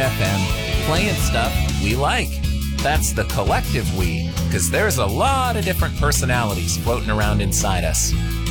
FM, playing stuff we like. That's the collective we, because there's a lot of different personalities floating around inside us.